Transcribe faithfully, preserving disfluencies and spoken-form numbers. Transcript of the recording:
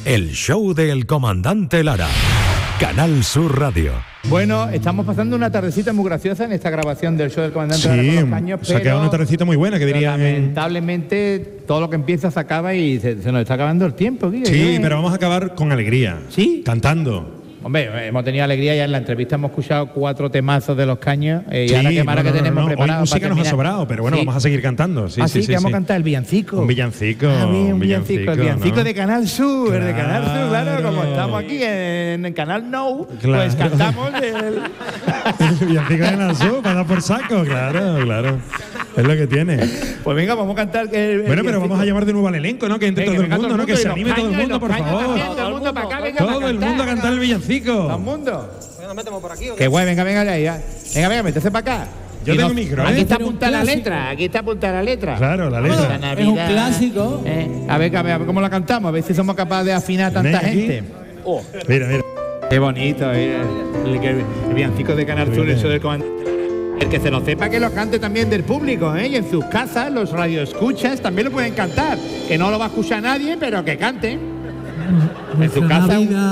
El show del comandante Lara. Canal Sur Radio. Bueno, estamos pasando una tardecita muy graciosa en esta grabación del show del comandante Lara con los caños, se ha quedado una tardecita muy buena, que diría. Lamentablemente todo lo que empieza se acaba y se, se nos está acabando el tiempo. Guille. Sí, ¿Eh? pero vamos a acabar con alegría. ¿Sí? Cantando. Hombre, hemos tenido alegría ya en la entrevista, hemos escuchado cuatro temazos de los caños eh, y Sí, ahora que mara no, no, que tenemos no, no. preparado. Hoy música para nos ha terminar. sobrado, pero bueno, ¿Sí? vamos a seguir cantando. Sí, Ah, sí, sí, sí, que vamos sí. a cantar el villancico. Un villancico. Ah, bien, un un villancico, el villancico ¿no? de Canal Sur, el de Canal Sur, claro, Claro. como estamos aquí en, en Canal No, Claro. pues cantamos el... El villancico de la Sur, para dar por saco, claro, claro. Es lo que tiene. Pues venga, vamos a cantar el, el Bueno, pero villancico. vamos a llamar de nuevo al elenco, ¿no? Que entre Venga, todo el venga, mundo, ¿no? Que y se los anime todo el caños, mundo, los por caños favor. también, todo el mundo para acá, venga, para Todo el cantar. mundo a cantar el villancico. Todo el mundo. Nos metemos por aquí. ¿o qué? Qué guay, venga, venga, ya, ya. Venga, venga, métese para acá. Yo Y tengo nos- micro, ¿eh? Aquí está Pero un apuntada la clásico. letra, aquí está apuntada la letra. Claro, la La letra. Navidad. Es un clásico. Eh, a ver, a ver, a ver cómo la cantamos, a ver si somos capaces de afinar a tanta ¿Tenéis aquí? gente. Oh, Mira, mira. qué bonito, mira, el, el, el villancico de Canal Sur, eso del comandante. El que se lo sepa que lo cante también del público, ¿eh? Y en sus casas, los radioescuchas también lo pueden cantar. Que no lo va a escuchar nadie, pero que cante. En su casa. un-